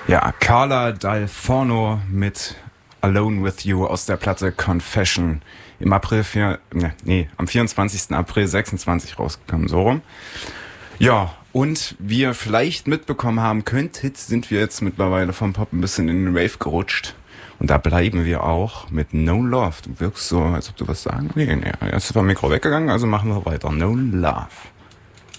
Ja, Carla Dal Forno mit Alone With You aus der Platte Confession im am 24. April 26 rausgekommen, so rum. Ja, und wie ihr vielleicht mitbekommen haben könntet, sind wir jetzt mittlerweile vom Pop ein bisschen in den Rave gerutscht. Und da bleiben wir auch mit No Love. Du wirkst so, als ob du was sagen willst. Nee, jetzt ist das Mikro weggegangen, also machen wir weiter. No Love.